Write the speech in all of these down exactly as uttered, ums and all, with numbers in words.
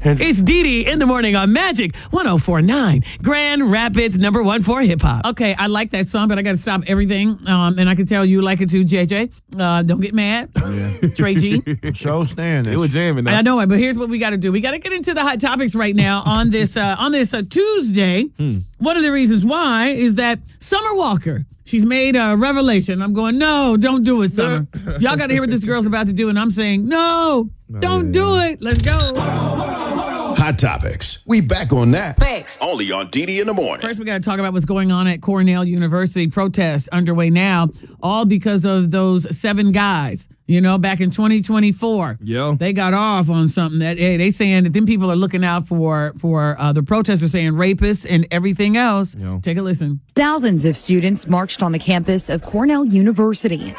It's Dee Dee in the morning on Magic one oh four point nine, Grand Rapids, number one for hip hop. Okay, I like that song, but I got to stop everything. Um, and I can tell you like it too, J J. Uh, don't get mad. Yeah. Trey G. So stand It was jamming now. I know it, but here's what we got to do. We got to get into the hot topics right now on this uh, on this uh, Tuesday. Hmm. One of the reasons why is that Summer Walker, she's made a revelation. I'm going, no, don't do it, Summer. Y'all got to hear what this girl's about to do, and I'm saying, no, don't do it. Let's go. Hot Topics. We back on that. Thanks. Only on Dee Dee in the morning. First, we got to talk about what's going on at Cornell University. Protests underway now, all because of those seven guys. You know, back in twenty twenty-four, yeah, they got off on something that, hey, they saying that them people are looking out for, for uh, the protesters saying rapists and everything else. Yeah. Take a listen. Thousands of students marched on the campus of Cornell University,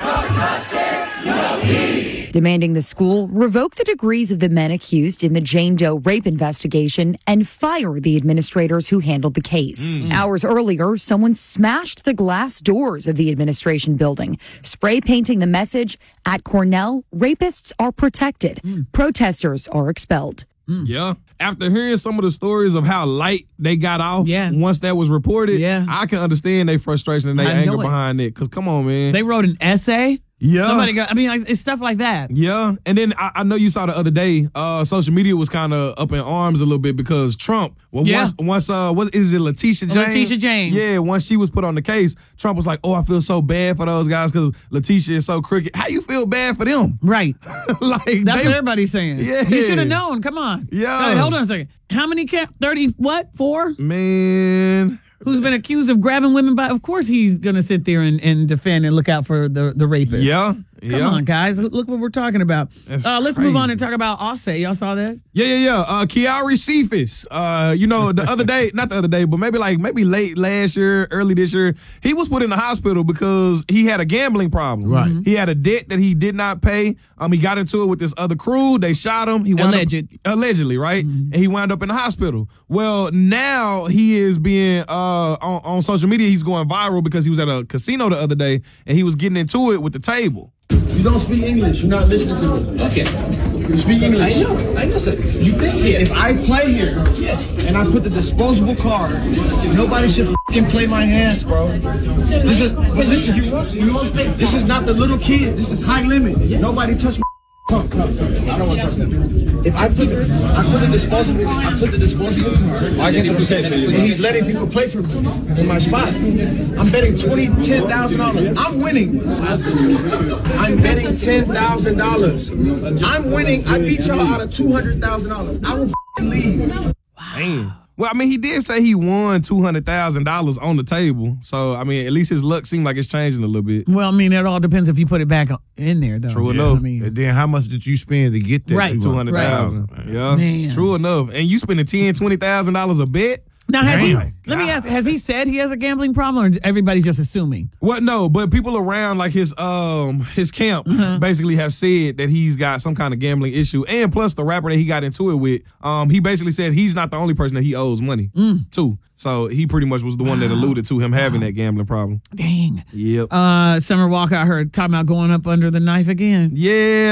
demanding the school revoke the degrees of the men accused in the Jane Doe rape investigation and fire the administrators who handled the case. Mm. Hours earlier, someone smashed the glass doors of the administration building, spray painting the message, "At Cornell, rapists are protected. Mm. Protesters are expelled." Mm. Yeah. After hearing some of the stories of how light they got off yeah. once that was reported, yeah. I can understand their frustration and their anger it. behind it. Because, come on, man. They wrote an essay. Yeah. Somebody got, I mean, like, it's stuff like that. Yeah. And then I, I know you saw the other day, uh, social media was kind of up in arms a little bit because Trump, well, yeah. once, once uh, what is it, Letitia James? Letitia James. Yeah, once she was put on the case, Trump was like, oh, I feel so bad for those guys because Letitia is so crooked. How you feel bad for them? Right. like That's they, what everybody's saying. Yeah. You should have known. Come on. Yeah. Hey, hold on a second. How many, camp? thirty, what, four? Man. Who's been accused of grabbing women by, of course he's going to sit there and, and defend and look out for the, the rapist. Yeah. Come yeah. on, guys. Look what we're talking about. Uh, let's crazy. move on and talk about Offset. Y'all saw that? Yeah, yeah, yeah. Uh, Kiari Cephas, uh, you know, the other day, not the other day, but maybe like maybe late last year, early this year, he was put in the hospital because he had a gambling problem. Right. He had a debt that he did not pay. Um, he got into it with this other crew. They shot him. He wound Alleged. Up, allegedly, right? Mm-hmm. And he wound up in the hospital. Well, now he is being, uh, on, on social media, he's going viral because he was at a casino the other day and he was getting into it with the table. You don't speak English. You're not listening to me. Okay. You speak English. I know. I know, sir. You've been here. If I play here, yes, and I put the disposable card, nobody should f***ing play my hands, bro. This is, but listen, this is not the little kid. This is high limit. Nobody touch my. Come, come, come. I don't want to talk to you. If I put the, I put the disposable, I put the disposable card. I get the percent for you. And he's letting people play for me in my spot. I'm betting twenty, ten thousand dollars. I'm winning. I'm betting ten thousand dollars. I'm winning. I beat y'all out of two hundred thousand dollars. I will f***ing leave. Damn. Well, I mean, he did say he won two hundred thousand dollars on the table. So, I mean, at least his luck seemed like it's changing a little bit. Well, I mean, it all depends if you put it back in there, though. True yeah. enough. I mean, and then how much did you spend to get that right. two hundred thousand dollars? Right. Yeah. Man. True enough. And you spending ten thousand dollars, twenty thousand dollars a bet? Now, has he, Damn. let me ask, has he said he has a gambling problem or everybody's just assuming? Well, no, but people around like his um his camp Mm-hmm. basically have said that he's got some kind of gambling issue. And plus the rapper that he got into it with, um, he basically said he's not the only person that he owes money mm. to. So he pretty much was the one that alluded to him having that gambling problem. Dang. Yep. Uh, Summer Walker, I heard talking about going up under the knife again. Yeah.